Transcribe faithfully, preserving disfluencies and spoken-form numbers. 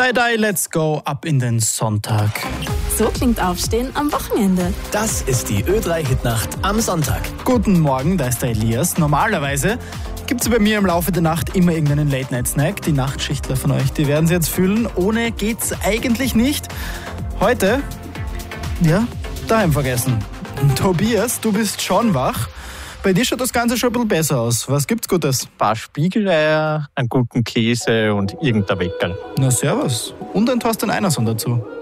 Die, die, let's go, ab in den Sonntag. So klingt Aufstehen am Wochenende. Das ist die Ö drei Hitnacht am Sonntag. Guten Morgen, da ist der Elias. Normalerweise gibt es bei mir im Laufe der Nacht immer irgendeinen Late-Night-Snack. Die Nachtschichtler von euch, die werden es jetzt fühlen. Ohne geht's eigentlich nicht. Heute, ja, daheim vergessen. Tobias, du bist schon wach. Bei dir schaut das Ganze schon ein bisschen besser aus. Was gibt's Gutes? Ein paar Spiegeleier, einen guten Käse und irgendein Weckerl. Na servus. Und ein Thorsten Einerson dazu.